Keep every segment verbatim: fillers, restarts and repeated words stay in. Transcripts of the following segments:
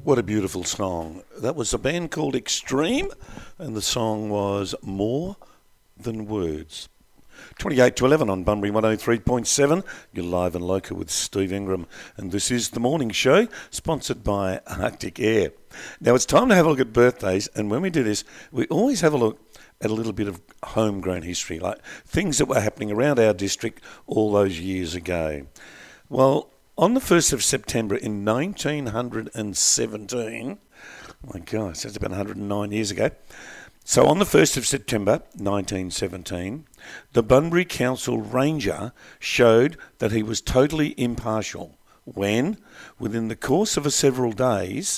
What a beautiful song. That was a band called Extreme, and the song was More Than Words. twenty-eight to eleven on Bunbury one oh three point seven. You're live and local with Steve Ingram, and this is The Morning Show, sponsored by Arctic Air. Now, it's time to have a look at birthdays, and when we do this, we always have a look at a little bit of homegrown history, like things that were happening around our district all those years ago. Well, on the first of September in nineteen seventeen, my gosh, that's about one hundred nine years ago. So on the first of September nineteen seventeen, the Bunbury Council Ranger showed that he was totally impartial when, within the course of a several days,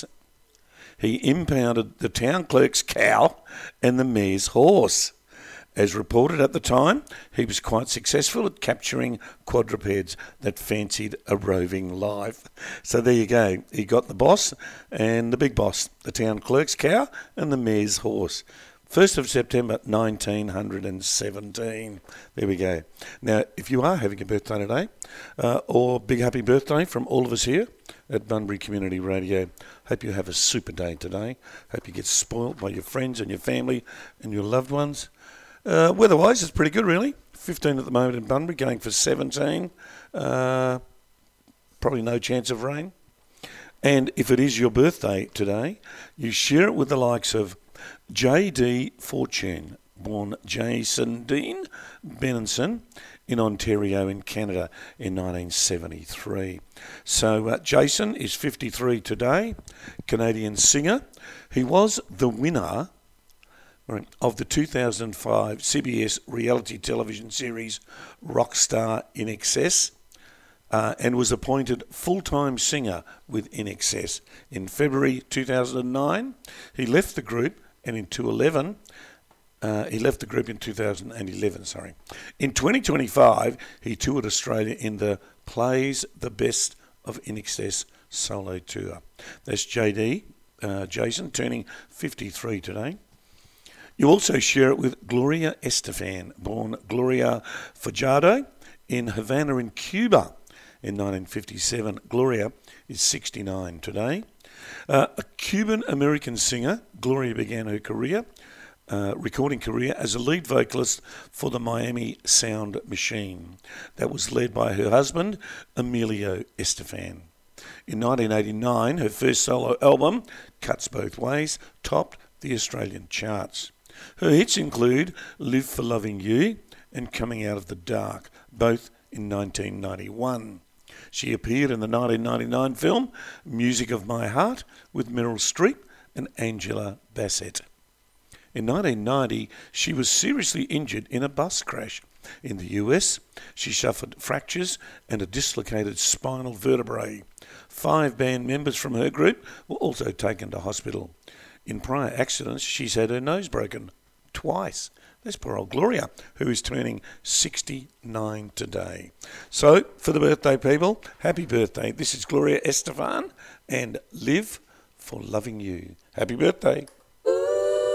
he impounded the town clerk's cow and the mayor's horse. As reported at the time, he was quite successful at capturing quadrupeds that fancied a roving life. So there you go. He got the boss and the big boss, the town clerk's cow and the mayor's horse. first of September nineteen seventeen. There we go. Now, if you are having a birthday today, uh, or big happy birthday from all of us here at Bunbury Community Radio, hope you have a super day today. Hope you get spoilt by your friends and your family and your loved ones. Uh, weather-wise, it's pretty good, really. fifteen at the moment in Bunbury, going for seventeen. Uh, probably no chance of rain. And if it is your birthday today, you share it with the likes of J D Fortune, born Jason Dean Benenson in Ontario in Canada in nineteen seventy-three. So uh, Jason is fifty-three today, Canadian singer. He was the winner of the two thousand five C B S reality television series Rockstar In Excess, uh, and was appointed full-time singer with In Excess. In February two thousand nine, he left the group, and in two eleven, uh, he left the group in two thousand eleven, sorry. In twenty twenty-five, he toured Australia in the Plays the Best of In Excess solo tour. That's J D, uh, Jason, turning fifty-three today. You also share it with Gloria Estefan, born Gloria Fajardo in Havana in Cuba in nineteen fifty-seven. Gloria is sixty-nine today. Uh, a Cuban-American singer, Gloria began her career, uh, recording career as a lead vocalist for the Miami Sound Machine. That was led by her husband, Emilio Estefan. In nineteen eighty-nine, her first solo album, Cuts Both Ways, topped the Australian charts. Her hits include Live for Loving You and Coming Out of the Dark, both in nineteen ninety-one. She appeared in the nineteen ninety-nine film Music of My Heart with Meryl Streep and Angela Bassett. In nineteen ninety, she was seriously injured in a bus crash. In the U S, she suffered fractures and a dislocated spinal vertebrae. Five band members from her group were also taken to hospital. In prior accidents, she's had her nose broken twice. That's poor old Gloria, who is turning sixty-nine today. So, for the birthday people, happy birthday. This is Gloria Estefan and Live for Loving You. Happy birthday.